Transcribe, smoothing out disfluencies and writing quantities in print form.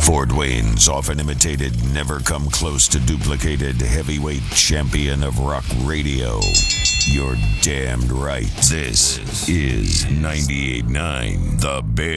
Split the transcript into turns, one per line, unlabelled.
Fort Wayne's often imitated, never come close to duplicated heavyweight champion of rock radio. You're damned right. This is 98.9 The Bear.